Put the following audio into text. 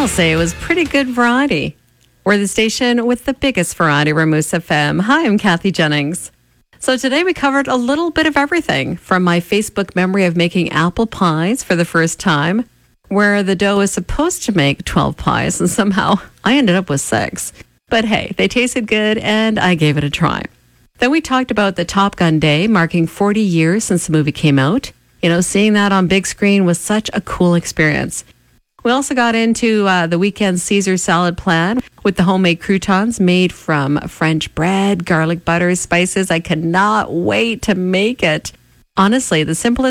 I'll say it was pretty good variety. We're the station with the biggest variety, Moose FM. Hi, I'm Kathy Jennings. So today we covered a little bit of everything, from my Facebook memory of making apple pies for the first time, where the dough is supposed to make 12 pies, and somehow I ended up with 6. But hey, they tasted good, and I gave it a try. Then we talked about the Top Gun Day, marking 40 years since the movie came out. You know, seeing that on big screen was such a cool experience. We also got into the weekend Caesar salad plan with the homemade croutons made from French bread, garlic butter, spices. I cannot wait to make it. Honestly, the simplest